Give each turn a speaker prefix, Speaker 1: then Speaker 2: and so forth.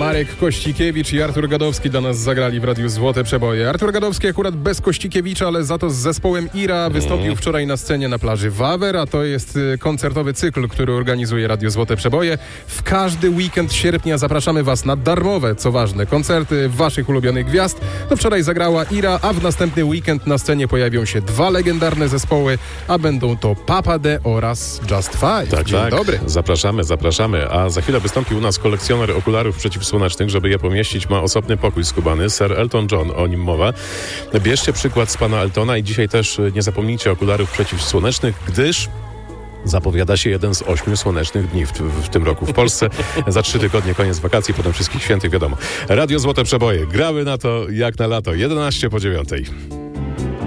Speaker 1: Marek Kościkiewicz i Artur Gadowski dla nas zagrali w Radiu Złote Przeboje. Artur Gadowski akurat bez Kościkiewicza, ale za to z zespołem Ira wystąpił wczoraj na scenie na plaży Wawer, a to jest koncertowy cykl, który organizuje Radio Złote Przeboje. W każdy weekend sierpnia zapraszamy Was na darmowe, co ważne, koncerty waszych ulubionych gwiazd. No wczoraj zagrała Ira, a w następny weekend na scenie pojawią się dwa legendarne zespoły, a będą to Papa D oraz Just Five.
Speaker 2: Tak,
Speaker 1: Dzień dobry.
Speaker 2: Zapraszamy. A za chwilę wystąpi u nas kolekcjoner okularów przeciwsłonecznych. Żeby je pomieścić, ma osobny pokój skubany. Sir Elton John, o nim mowa. Bierzcie przykład z pana Eltona i dzisiaj też nie zapomnijcie okularów przeciwsłonecznych, gdyż zapowiada się jeden z 8 słonecznych dni w tym roku w Polsce. Za 3 tygodnie koniec wakacji, potem wszystkich świętych, wiadomo. Radio Złote Przeboje. Grały na to jak na lato. 11 po 9.